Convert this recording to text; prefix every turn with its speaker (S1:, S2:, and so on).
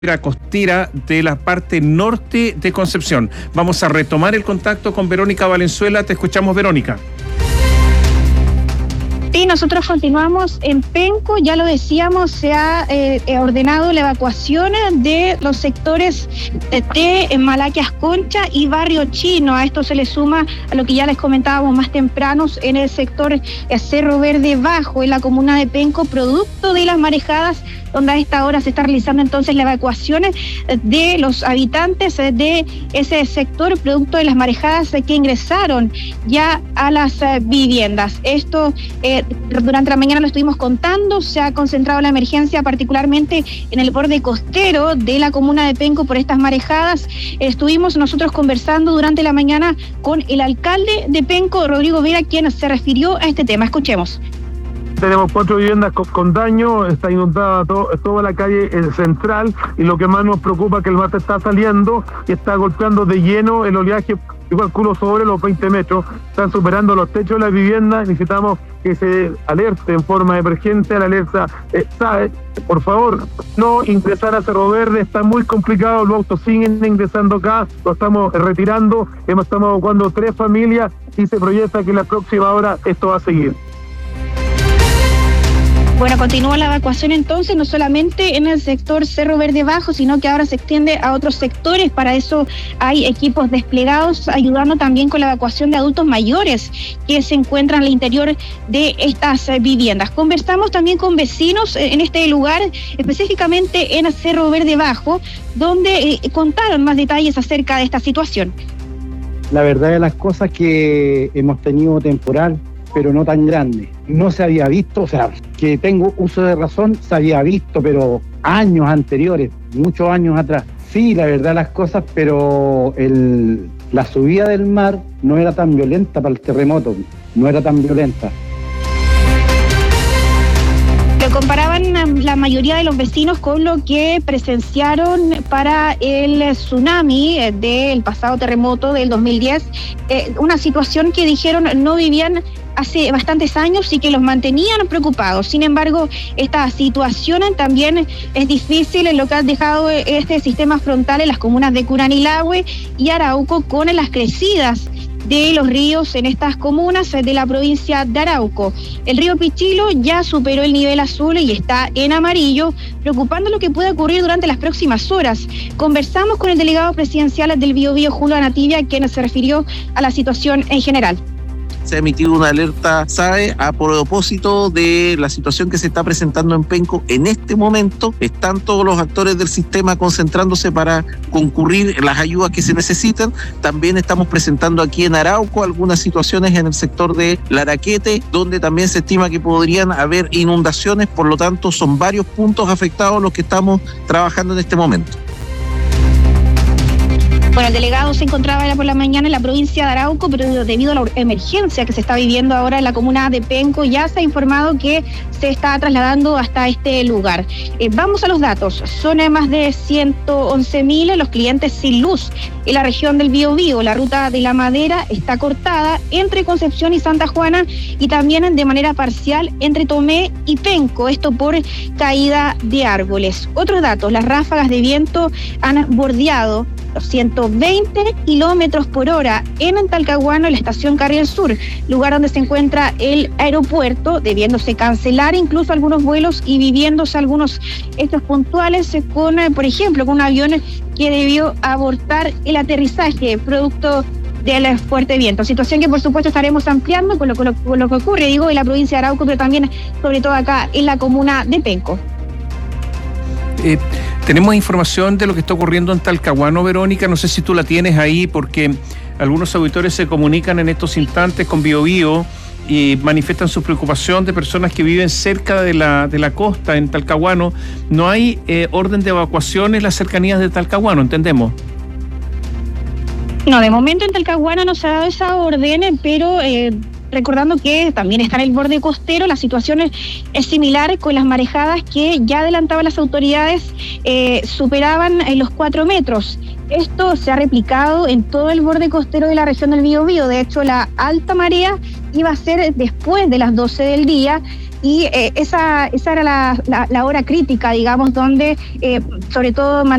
S1: costera de la parte norte de Concepción. Vamos a retomar el contacto con Verónica Valenzuela. Te escuchamos, Verónica.
S2: Sí, nosotros continuamos en Penco, ya lo decíamos, se ha ordenado la evacuación de los sectores de Malaquias Concha y Barrio Chino. A esto se le suma a lo que ya les comentábamos más temprano en el sector Cerro Verde Bajo, en la comuna de Penco, producto de las marejadas, donde a esta hora se está realizando entonces la evacuación de los habitantes de ese sector, producto de las marejadas que ingresaron ya a las viviendas. Esto durante la mañana lo estuvimos contando, se ha concentrado la emergencia particularmente en el borde costero de la comuna de Penco por estas marejadas. Estuvimos nosotros conversando durante la mañana con el alcalde de Penco, Rodrigo Vera, quien se refirió a este tema. Escuchemos.
S3: Tenemos 4 viviendas con daño, está inundada toda la calle central, y lo que más nos preocupa es que el mar está saliendo y está golpeando de lleno el oleaje, igual culo sobre los 20 metros, están superando los techos de las viviendas. Necesitamos que se alerte en forma de emergencia, la alerta SAE, por favor, no ingresar a Cerro Verde, está muy complicado, los autos siguen ingresando acá, lo estamos retirando, estamos evacuando 3 familias y se proyecta que en la próxima hora esto va a seguir.
S2: Bueno, continúa la evacuación entonces, no solamente en el sector Cerro Verde Bajo, sino que ahora se extiende a otros sectores. Para eso hay equipos desplegados ayudando también con la evacuación de adultos mayores que se encuentran al interior de estas viviendas. Conversamos también con vecinos en este lugar, específicamente en el Cerro Verde Bajo, donde contaron más detalles acerca de esta situación.
S4: La verdad de las cosas que hemos tenido temporal, pero no tan grande. No se había visto, o sea, que tengo uso de razón, se había visto, pero años anteriores, muchos años atrás. Sí, la verdad las cosas, pero la subida del mar no era tan violenta para el terremoto, no era tan violenta.
S2: Lo comparaban la mayoría de los vecinos con lo que presenciaron para el tsunami del pasado terremoto del 2010, una situación que dijeron no vivían hace bastantes años y que los mantenían preocupados. Sin embargo, esta situación también es difícil en lo que ha dejado este sistema frontal en las comunas de Curanilahue y Arauco, con las crecidas de los ríos en estas comunas de la provincia de Arauco. El río Pichilo ya superó el nivel azul y está en amarillo, preocupando lo que puede ocurrir durante las próximas horas. Conversamos con el delegado presidencial del Biobío, Julio Anatibia, quien se refirió a la situación en general.
S5: Se ha emitido una alerta SAE a propósito de la situación que se está presentando en Penco. En este momento están todos los actores del sistema concentrándose para concurrir las ayudas que se necesitan. También estamos presentando aquí en Arauco algunas situaciones en el sector de Laraquete, donde también se estima que podrían haber inundaciones. Por lo tanto, son varios puntos afectados los que estamos trabajando en este momento.
S2: Bueno, el delegado se encontraba por la mañana en la provincia de Arauco, pero debido a la emergencia que se está viviendo ahora en la comuna de Penco, ya se ha informado que se está trasladando hasta este lugar. Vamos a los datos. Son más de 111.000 los clientes sin luz en la región del Biobío. La ruta de la Madera está cortada entre Concepción y Santa Juana, y también de manera parcial entre Tomé y Penco, esto por caída de árboles. Otros datos: las ráfagas de viento han bordeado los 120 kilómetros por hora en Talcahuano, en la estación Carril Sur, lugar donde se encuentra el aeropuerto, debiéndose cancelar incluso algunos vuelos y viviéndose algunos hechos puntuales con, por ejemplo, con un avión que debió abortar el aterrizaje producto del fuerte viento. Situación que por supuesto estaremos ampliando con lo que ocurre, en la provincia de Arauco, pero también sobre todo acá en la comuna de Penco.
S1: Tenemos información de lo que está ocurriendo en Talcahuano, Verónica, no sé si tú la tienes ahí, porque algunos auditores se comunican en estos instantes con Biobío y manifiestan su preocupación de personas que viven cerca de la costa en Talcahuano. No hay orden de evacuación en las cercanías de Talcahuano, ¿entendemos?
S2: No, de momento en Talcahuano no se ha dado esa orden, pero recordando que también está en el borde costero, la situación es similar con las marejadas que ya adelantaban las autoridades, superaban los 4 metros. Esto se ha replicado en todo el borde costero de la región del Biobío. De hecho, la alta marea iba a ser después de las 12 del día, y esa era la hora crítica, digamos, donde sobre todo